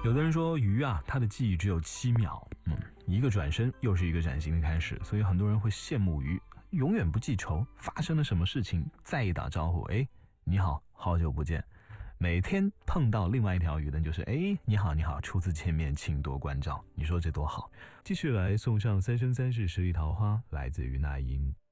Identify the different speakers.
Speaker 1: 有的人说鱼啊，它的记忆只有7秒，一个转身又是一个崭新的开始，所以很多人会羡慕鱼，永远不记仇，发生了什么事情再一打招呼，你好，好久不见。每天碰到另外一条鱼呢，就是你好你好，初次见面请多关照，你说这多好。继续来送上三生三世十里桃花，来自于那英。